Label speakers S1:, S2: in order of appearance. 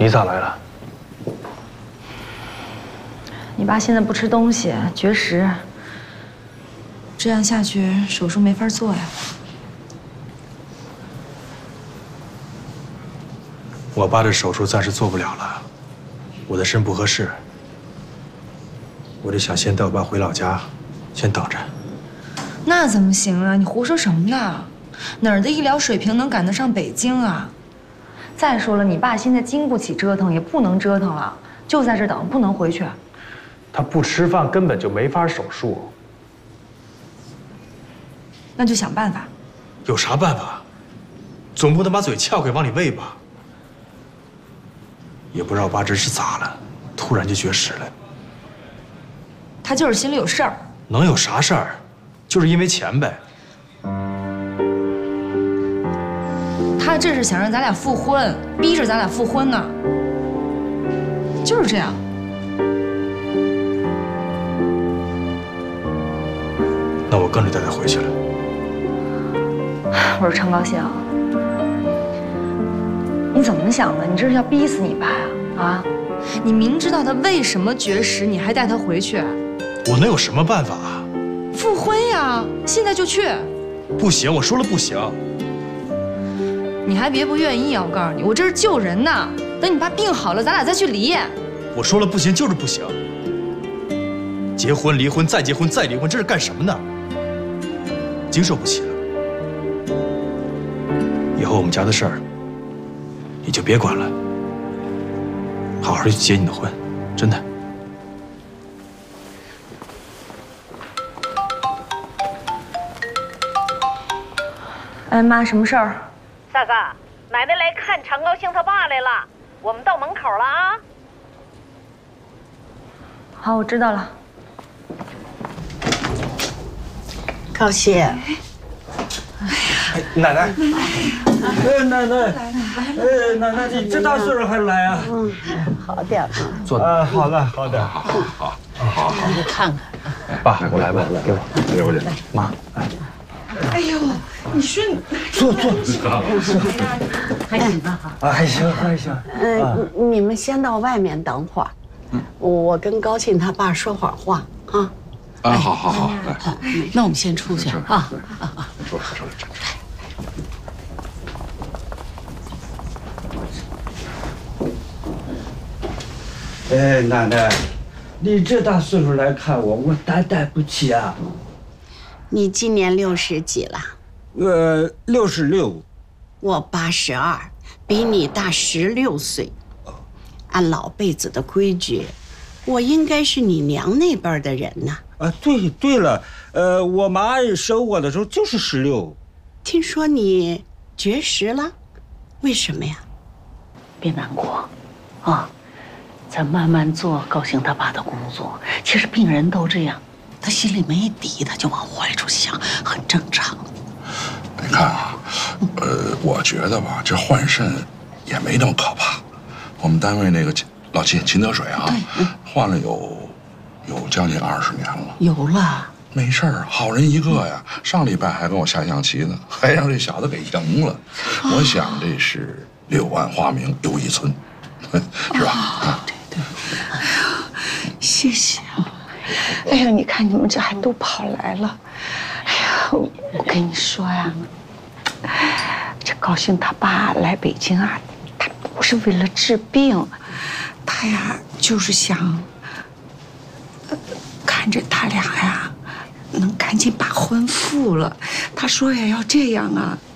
S1: 你咋来了？
S2: 你爸现在不吃东西，绝食，这样下去手术没法做呀。
S1: 我爸这手术暂时做不了了，我的肾不合适，我得想先带我爸回老家，先等着。
S2: 那怎么行啊？你胡说什么呢？哪儿的医疗水平能赶得上北京啊？再说了，你爸现在经不起折腾，也不能折腾了，就在这等，不能回去。
S1: 他不吃饭根本就没法手术。
S2: 那就想办法。
S1: 有啥办法？总不能把嘴撬开往里喂吧？也不知道我爸这是咋了，突然就绝食了。
S2: 他就是心里有事儿。
S1: 能有啥事儿？就是因为钱呗。
S2: 他这是想让咱俩复婚，逼着咱俩复婚呢。就是这样。
S1: 那我跟着带他回去了。
S2: 我说陈高兴，你怎么想的？你这是要逼死你爸呀？啊！你明知道他为什么绝食，你还带他回去？
S1: 我能有什么办法啊？
S2: 复婚呀！现在就去。
S1: 不行，我说了不行。
S2: 你还别不愿意啊！我告诉你，我这是救人呢。等你爸病好了，咱俩再去离。
S1: 我说了不行就是不行。结婚、离婚、再结婚、再离婚，这是干什么呢？经受不起了。以后我们家的事儿，你就别管了，好好去结你的婚，真的。
S2: 哎妈，什么事儿？
S3: 萨萨，奶奶来看常高兴他爸来了，我们到门口了啊。
S2: 好，我知道了。
S4: 高兴。
S1: 哎，奶奶。
S5: 奶奶，奶奶，你这大岁数还来啊？
S4: 好点啊。
S1: 坐。
S5: 好了，好点。
S6: 好。
S4: 你看看。
S1: 爸，我来吧，给我。
S6: 给我去。
S1: 妈，
S7: 哎呦，你说你
S5: 坐。
S4: 还行吧？
S5: 还行。
S4: 你们先到外面等会儿，我跟高兴他爸说会儿话啊。
S6: 好，来。
S4: 那我们先出去啊。
S6: 出来。
S5: 哎，奶奶，你这大岁数来看我，我担待不起啊。
S4: 你今年60几了
S5: ？66。
S4: 我82，比你大16岁。按老辈子的规矩，我应该是你娘那辈的人呢。
S5: 对了，我妈生我的时候就是16。
S4: 听说你绝食了，为什么呀？
S8: 别难过，啊，咱慢慢做高兴他爸的工作。其实病人都这样，他心里没底，他就往坏处想，很正常。
S6: 你看啊，我觉得吧，这换肾也没那么可怕。我们单位那个老秦德水啊，换了有将近20年了。
S8: 有了。
S6: 没事儿，好人一个呀。上礼拜还跟我下象棋呢，还让这小子给赢了。我想这是柳暗花明又一村，是吧？
S8: 对。哎呀，谢谢啊！哎呀，你看你们这还都跑来了。哎呀，我跟你说呀，这高兴他爸来北京啊，他不是为了治病，他呀就是想看着他俩呀能赶紧把婚复了。他说呀，要这样啊，